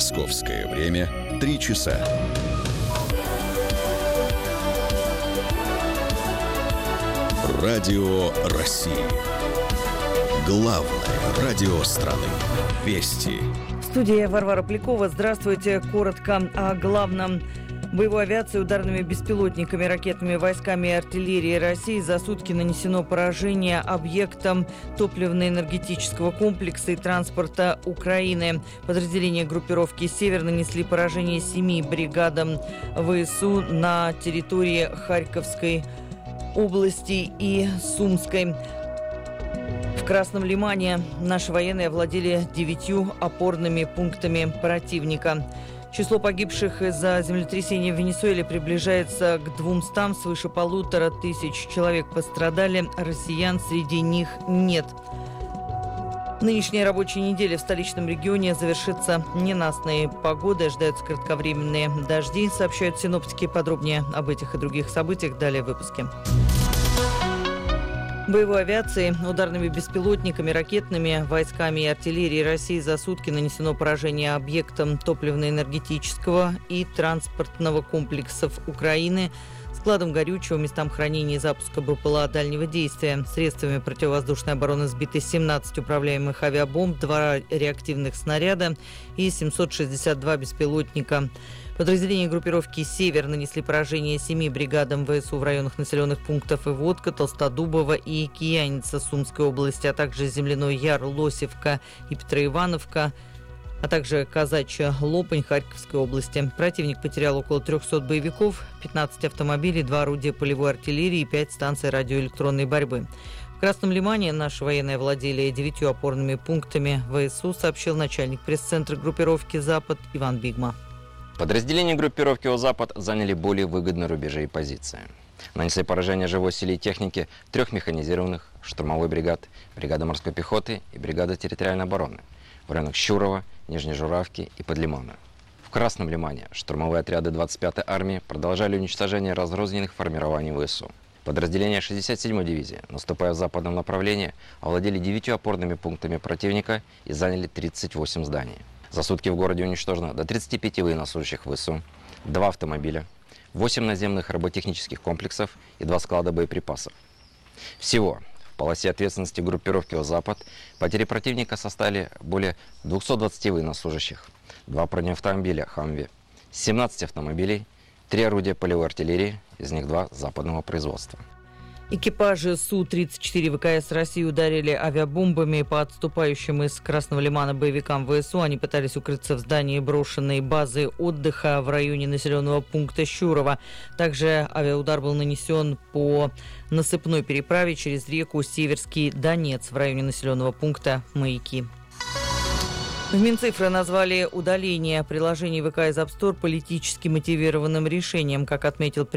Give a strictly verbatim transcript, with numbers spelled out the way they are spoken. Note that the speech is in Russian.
Московское время три часа. Радио России. Главное радио страны. Вести. Студия Варвара Полякова. Здравствуйте. Коротко о главном. Боевой авиацией, ударными беспилотниками, ракетными войсками и артиллерией России за сутки нанесено поражение объектам топливно-энергетического комплекса и транспорта Украины. Подразделения группировки «Север» нанесли поражение семи бригадам ВСУ на территории Харьковской области и Сумской. В Красном Лимане наши военные овладели девятью опорными пунктами противника. Число погибших из-за землетрясения в Венесуэле приближается к двумстам, свыше полутора тысяч человек пострадали, россиян среди них нет. Нынешняя рабочая неделя в столичном регионе завершится ненастной погодой, ожидаются кратковременные дожди, сообщают синоптики. Подробнее об этих и других событиях далее в выпуске. Боевой авиацией, ударными беспилотниками, ракетными войсками и артиллерией России за сутки нанесено поражение объектам топливно-энергетического и транспортного комплексов Украины, складам горючего, местам хранения и запуска БПЛА дальнего действия. Средствами противовоздушной обороны сбиты семнадцать управляемых авиабомб, два реактивных снаряда и семьсот шестьдесят два беспилотника. Подразделения группировки «Север» нанесли поражение семи бригадам ВСУ в районах населенных пунктов Ивотка, Толстодубово и Кияница Сумской области, а также Земляной Яр, Лосевка и Петроивановка, а также Казачья Лопань Харьковской области. Противник потерял около трехсот боевиков, пятнадцать автомобилей, два орудия полевой артиллерии и пять станций радиоэлектронной борьбы. В Красном Лимане наши военные владели девятью опорными пунктами ВСУ, сообщил начальник пресс-центра группировки «Запад» Иван Бигма. Подразделения группировки «О-Запад» заняли более выгодные рубежи и позиции. Нанесли поражение живой силе и технике трех механизированных, штурмовой бригад, бригады морской пехоты и бригады территориальной обороны в районах Щурова, Нижней Журавки и Подлимана. В Красном Лимане штурмовые отряды двадцать пятой армии продолжали уничтожение разрозненных формирований ВСУ. Подразделения шестьдесят седьмой дивизии, наступая в западном направлении, овладели девятью опорными пунктами противника и заняли тридцать восемь зданий. За сутки в городе уничтожено до тридцати пяти военнослужащих ВСУ, два автомобиля, восемь наземных роботехнических комплексов и два склада боеприпасов. Всего в полосе ответственности группировки «О-Запад» потери противника составили более двухсот двадцати военнослужащих, два бронеавтомобиля «Хамви», семнадцать автомобилей, три орудия полевой артиллерии, из них два западного производства. Экипажи Су тридцать четыре ВКС России ударили авиабомбами по отступающим из Красного Лимана боевикам ВСУ. Они пытались укрыться в здании брошенной базы отдыха в районе населенного пункта Щурово. Также авиаудар был нанесен по насыпной переправе через реку Северский Донец в районе населенного пункта Маяки. В Минцифры назвали удаление приложений ВК из App Store политически мотивированным решением, как отметил